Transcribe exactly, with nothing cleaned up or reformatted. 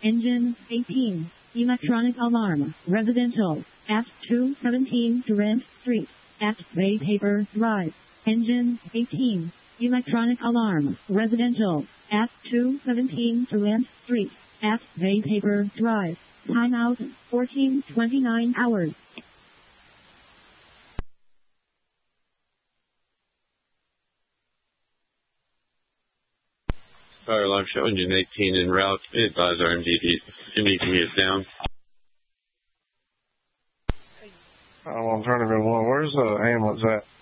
Engine eighteen. Electronic alarm. Residential. At two seventeen Durant Street. At Bay Paper Drive. Engine eighteen. Electronic alarm. Residential. At two seventeen Durant Street. At Bay Paper Drive. Timeout fourteen twenty-nine hours. Fire alarm show engine eighteen en route. Advise our M D T. M D T is down. I'm alternative one. Where's the ambulance at?